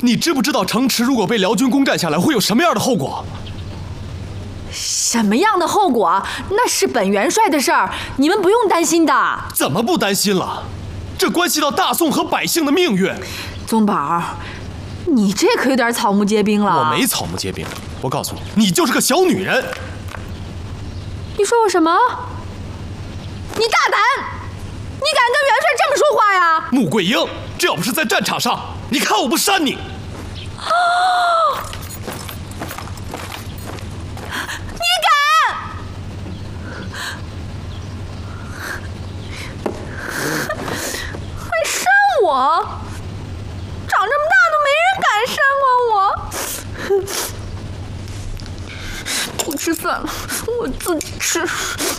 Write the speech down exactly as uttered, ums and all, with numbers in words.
你知不知道城池如果被辽军攻占下来，会有什么样的后果？ 什么样的后果？那是本元帅的事儿，你们不用担心的。 怎么不担心了？这关系到大宋和百姓的命运。 宗宝，你这可有点草木皆兵了。 我没草木皆兵，我告诉你，你就是个小女人。 你说我什么？你大胆！你敢跟元帅这么说话呀？ 穆桂英，这要不是在战场上，你看我不扇你！ 啊！你敢！还扇我！长这么大都没人敢扇过我。不吃算了，我自己吃。